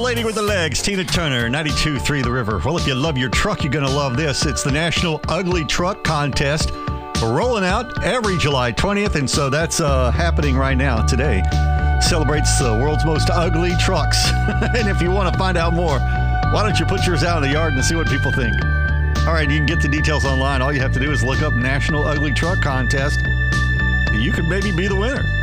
Lady with the Legs, Tina Turner, 92.3 The River. Well, if you love your truck, you're going to love this. It's the National Ugly Truck Contest. We're rolling out every July 20th, and so that's happening right now today. Celebrates the world's most ugly trucks. And if you want to find out more, why don't you put yours out in the yard and see what people think? All right, you can get the details online. All you have to do is look up National Ugly Truck Contest. You could maybe be the winner.